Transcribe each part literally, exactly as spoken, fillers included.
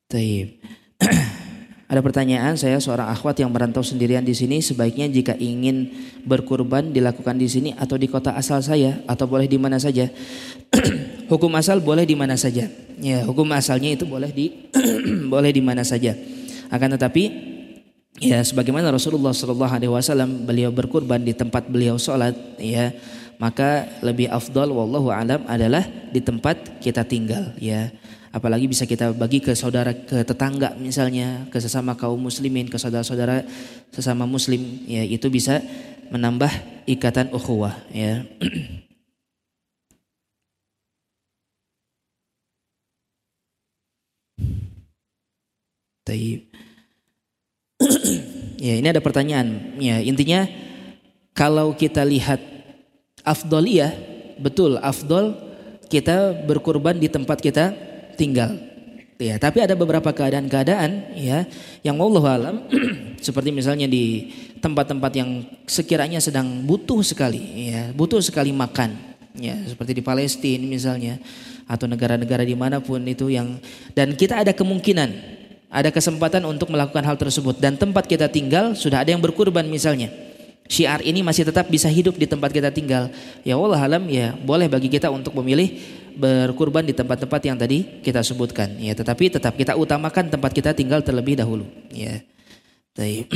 Taib. Ada pertanyaan, saya seorang akhwat yang merantau sendirian di sini, sebaiknya jika ingin berkurban dilakukan di sini atau di kota asal saya, atau boleh di mana saja? Hukum asal boleh di mana saja. Ya, hukum asalnya itu boleh di boleh di mana saja. Akan tetapi ya sebagaimana Rasulullah Shallallahu Alaihi Wasallam beliau berkurban di tempat beliau sholat, ya maka lebih afdal wallahu alam adalah di tempat kita tinggal, ya. Apalagi bisa kita bagi ke saudara, ke tetangga misalnya, ke sesama kaum muslimin, ke saudara-saudara sesama muslim, ya itu bisa menambah ikatan ukhuwah, ya. Taib. Ya, ini ada pertanyaan. Ya, intinya kalau kita lihat afdoliyah, betul afdol kita berkurban di tempat kita tinggal. Ya, tapi ada beberapa keadaan-keadaan ya yang wallahu alam seperti misalnya di tempat-tempat yang sekiranya sedang butuh sekali, ya, butuh sekali makan, ya, seperti di Palestina misalnya atau negara-negara dimanapun itu yang, dan kita ada kemungkinan, ada kesempatan untuk melakukan hal tersebut dan tempat kita tinggal sudah ada yang berkurban misalnya. Syiar ini masih tetap bisa hidup di tempat kita tinggal. Ya wallahu alam, ya boleh bagi kita untuk memilih berkurban di tempat-tempat yang tadi kita sebutkan. Ya, tetapi tetap kita utamakan tempat kita tinggal terlebih dahulu. Ya. Baik.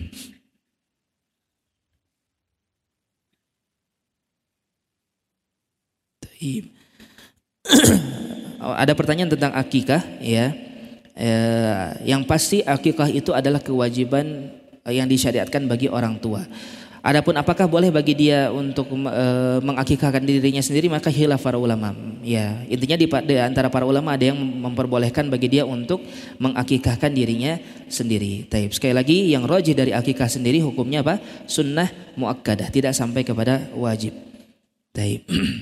Ada pertanyaan tentang akikah, ya. Eh, yang pasti akikah itu adalah kewajiban yang disyariatkan bagi orang tua. Adapun apakah boleh bagi dia untuk e, mengakikahkan dirinya sendiri, maka khilaf para ulama. Ya, intinya di, di antara para ulama ada yang memperbolehkan bagi dia untuk mengakikahkan dirinya sendiri. Taib. Sekali lagi yang rajih dari akikah sendiri hukumnya apa? Sunnah muakkadah, tidak sampai kepada wajib. Taib.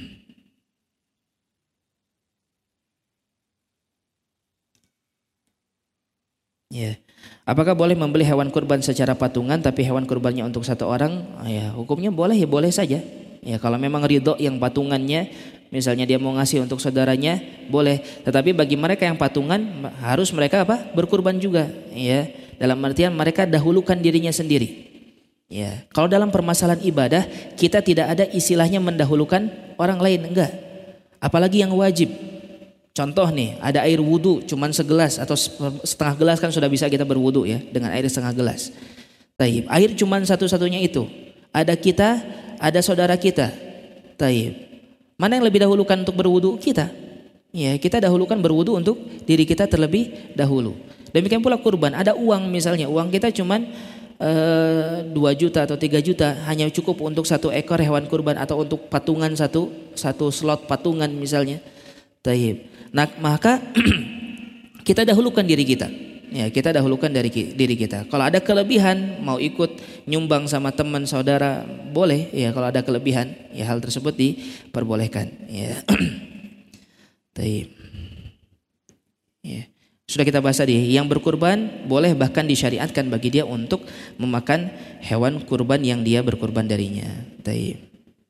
Ya. Apakah boleh membeli hewan kurban secara patungan tapi hewan kurbannya untuk satu orang? Ya, hukumnya boleh, ya boleh saja. Ya, kalau memang ridho yang patungannya, misalnya dia mau ngasih untuk saudaranya, boleh. Tetapi bagi mereka yang patungan harus mereka apa? Berkurban juga, ya. Dalam artian mereka dahulukan dirinya sendiri. Ya, kalau dalam permasalahan ibadah kita tidak ada istilahnya mendahulukan orang lain, enggak. Apalagi yang wajib. Contoh nih, ada air wudhu cuman segelas atau setengah gelas kan sudah bisa kita berwudhu ya dengan air setengah gelas. Taib. Air cuman satu-satunya itu. Ada kita, ada saudara kita. Taib. Mana yang lebih dahulukan untuk berwudhu? Kita. Ya, kita dahulukan berwudhu untuk diri kita terlebih dahulu. Demikian pula kurban. Ada uang misalnya, uang kita cuman uh, dua juta atau tiga juta hanya cukup untuk satu ekor hewan kurban atau untuk patungan satu satu slot patungan misalnya. Taib. Nah, maka kita dahulukan diri kita. Ya, kita dahulukan dari diri kita. Kalau ada kelebihan mau ikut nyumbang sama teman saudara, boleh ya kalau ada kelebihan, ya hal tersebut diperbolehkan, ya. Taib. Ya. Sudah kita bahas tadi, yang berkurban boleh bahkan disyariatkan bagi dia untuk memakan hewan kurban yang dia berkurban darinya. Taib.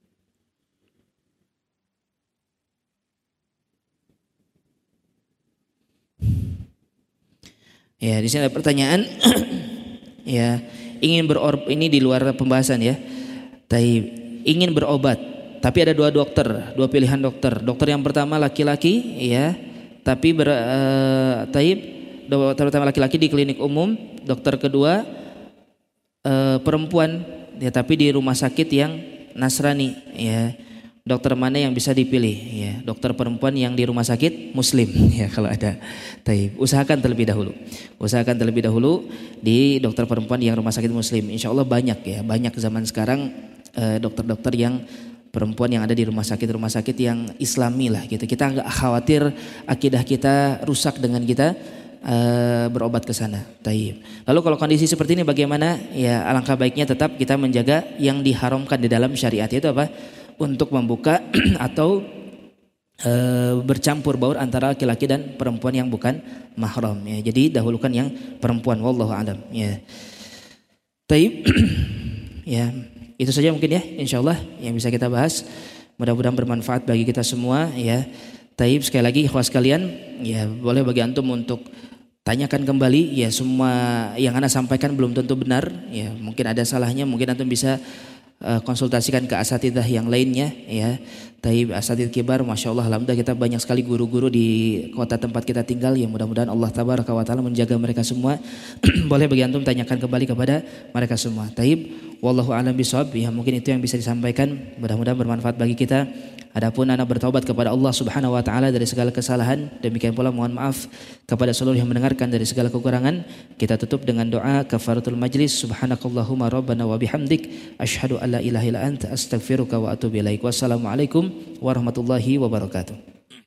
Ya, di sini ada pertanyaan. Ya, ingin beror ini di luar pembahasan ya. Taib, ingin berobat, tapi ada dua dokter, dua pilihan dokter. Dokter yang pertama laki-laki, ya, tapi ber, uh, taib, dokter pertama laki-laki di klinik umum. Dokter kedua uh, perempuan, ya, tapi di rumah sakit yang Nasrani, ya. Dokter mana yang bisa dipilih? Ya, dokter perempuan yang di rumah sakit Muslim, ya kalau ada. Taib. Usahakan terlebih dahulu. Usahakan terlebih dahulu di dokter perempuan yang rumah sakit Muslim. Insya Allah banyak ya, banyak zaman sekarang eh, dokter-dokter yang perempuan yang ada di rumah sakit-rumah sakit yang Islami lah gitu. Kita nggak khawatir akidah kita rusak dengan kita uh, berobat ke sana. Taib. Lalu kalau kondisi seperti ini bagaimana? Ya alangkah baiknya tetap kita menjaga yang diharamkan di dalam syariat, itu apa? Untuk membuka atau e, bercampur baur antara laki-laki dan perempuan yang bukan mahram, ya. Jadi dahulukan yang perempuan, wallahu a'lam, ya. Taib. Ya, itu saja mungkin ya insyaallah yang bisa kita bahas. Mudah-mudahan bermanfaat bagi kita semua, ya. Taib, sekali lagi ikhwas sekalian, ya boleh bagi antum untuk tanyakan kembali, ya semua yang ana sampaikan belum tentu benar, ya mungkin ada salahnya, mungkin antum bisa uh, konsultasikan ke asatidzah yang lainnya, ya. Taib asatidz kibar, masya Allah, alhamdulillah kita banyak sekali guru-guru di kota tempat kita tinggal, ya mudah-mudahan Allah tabaraka wa taala menjaga mereka semua. Boleh bagi antum tanyakan kembali kepada mereka semua. Taib, wallahu a'lam bishawab, ya mungkin itu yang bisa disampaikan, mudah-mudahan bermanfaat bagi kita. Adapun ana bertaubat kepada Allah Subhanahu wa taala dari segala kesalahan, demikian pula mohon maaf kepada seluruh yang mendengarkan dari segala kekurangan. Kita tutup dengan doa kafaratul majlis. Subhanakallahumma rabbana wa bihamdik asyhadu an la ilaha illa anta astaghfiruka wa atubu ilaik. Wassalamualaikum warahmatullahi wabarakatuh.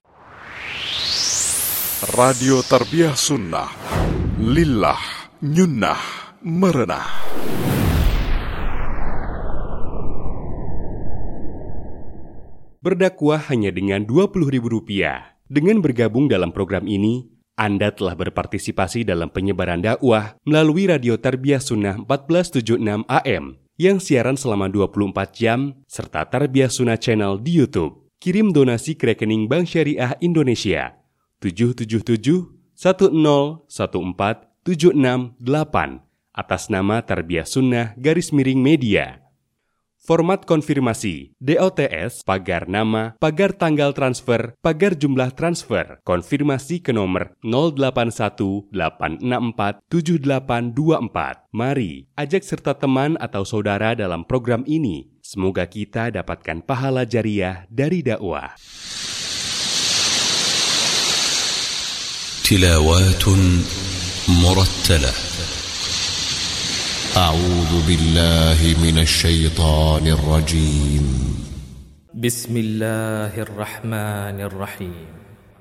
Radio Tarbiyah Sunnah Lillah Nyunnah Merenah. Berdakwah hanya dengan dua puluh ribu rupiah. Dengan bergabung dalam program ini, Anda telah berpartisipasi dalam penyebaran dakwah melalui Radio Tarbiyah Sunnah empat belas tujuh puluh enam A M yang siaran selama dua puluh empat jam serta Tarbiyah Sunnah Channel di YouTube. Kirim donasi ke rekening Bank Syariah Indonesia tujuh tujuh tujuh satu nol satu empat tujuh enam delapan atas nama Tarbiyah Sunnah garis miring media. Format konfirmasi, D O T S, pagar nama, pagar tanggal transfer, pagar jumlah transfer, konfirmasi ke nomor nol delapan satu delapan enam empat tujuh delapan dua empat. Mari, ajak serta teman atau saudara dalam program ini. Semoga kita dapatkan pahala jariah dari dakwah. Tilawatun murattalah. أعوذ بالله من الشيطان الرجيم. بسم الله الرحمن الرحيم.